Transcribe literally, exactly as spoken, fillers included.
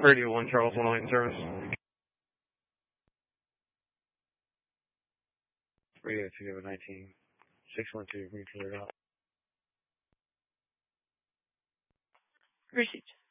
Radio one, Charles one oh eight service. Radio two, nineteen, six one two, cleared out. Received.